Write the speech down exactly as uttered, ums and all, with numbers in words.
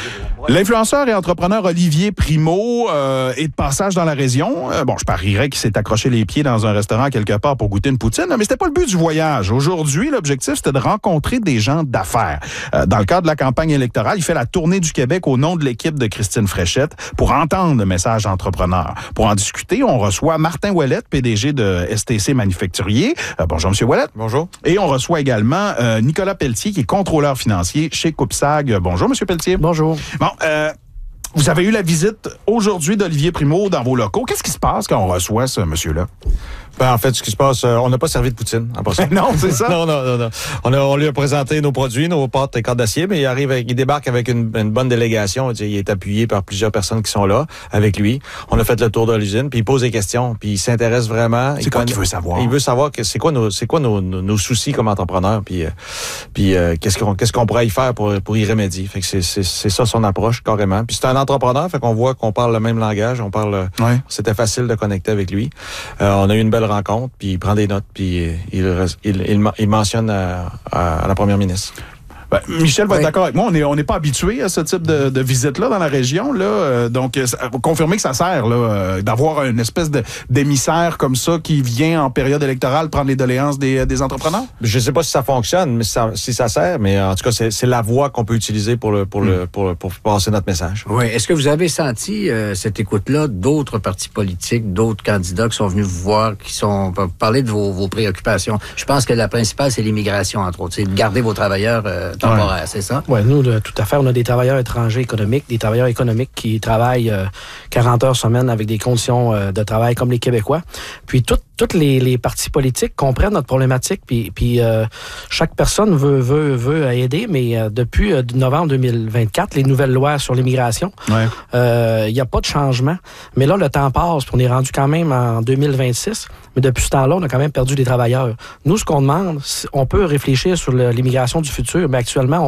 L'influenceur et entrepreneur Olivier Primo euh, est de passage dans la région. Euh, bon, je parierais qu'il s'est accroché les pieds dans un restaurant quelque part pour goûter une poutine, mais c'était pas le but du voyage. Aujourd'hui, l'objectif, c'était de rencontrer des gens d'affaires. Euh, dans le cadre de la campagne électorale, il fait la tournée du Québec au nom de l'équipe de Christine Fréchette pour entendre le message entrepreneur. Pour en discuter, on reçoit Martin Ouellette, P D G de S T C Manufacturier. Euh, bonjour, M. Ouellette. Bonjour. Et on reçoit également euh, Nicolas Pelletier, qui est contrôleur financier chez Coupsag. Bonjour, M. Pelletier. Bonjour. Bon, euh, vous avez eu la visite aujourd'hui d'Olivier Primo dans vos locaux. Qu'est-ce qui se passe quand on reçoit ce monsieur-là? Ben, en fait, ce qui se passe, euh, on n'a pas servi de poutine, en passant. Non, c'est ça? non, non, non, non. On, a, on lui a présenté nos produits, nos pâtes et cordes d'acier, mais il arrive, avec, il débarque avec une, une bonne délégation. Il est appuyé par plusieurs personnes qui sont là avec lui. On a fait le tour de l'usine, puis il pose des questions, puis il s'intéresse vraiment. C'est quoi qu'il veut savoir? Il veut savoir que c'est quoi nos, c'est quoi nos, nos, nos soucis comme entrepreneur, puis, euh, puis euh, qu'est-ce qu'on, qu'est-ce qu'on pourrait y faire pour, pour y remédier. Fait que c'est, c'est, c'est ça son approche carrément. Puis c'est un entrepreneur, fait qu'on voit qu'on parle le même langage. On parle. Ouais. C'était facile de connecter avec lui. Euh, on a eu une belle rencontre, puis il prend des notes, puis il, il, il, il mentionne à, à, à la première ministre. Ben, Michel va oui. être d'accord avec moi. On n'est on n'est pas habitué à ce type de, de visite-là dans la région. Là. Euh, donc, euh, confirmer que ça sert là, euh, d'avoir une espèce de, d'émissaire comme ça qui vient en période électorale prendre les doléances des, des entrepreneurs? Je ne sais pas si ça fonctionne, mais ça, si ça sert, mais en tout cas, c'est, c'est la voie qu'on peut utiliser pour, le, pour, mm. le, pour, pour passer notre message. Oui. Est-ce que vous avez senti euh, cette écoute-là d'autres partis politiques, d'autres candidats qui sont venus vous voir, qui sont parler de vos, vos préoccupations? Je pense que la principale, c'est l'immigration, entre autres. C'est de garder vos travailleurs euh, temporaire, ouais. C'est ça? Oui, nous, de, tout à fait. On a des travailleurs étrangers économiques, des travailleurs économiques qui travaillent euh, quarante heures semaine avec des conditions euh, de travail comme les Québécois. Puis toutes toutes les, les partis politiques comprennent notre problématique, puis, puis euh, chaque personne veut veut veut aider, mais euh, depuis euh, novembre deux mille vingt-quatre, les nouvelles lois sur l'immigration, il ouais. euh, n'y a pas de changement. Mais là, le temps passe, puis on est rendu quand même en deux mille vingt-six, mais depuis ce temps-là, on a quand même perdu des travailleurs. Nous, ce qu'on demande, on peut réfléchir sur le, l'immigration du futur, mais actuellement, on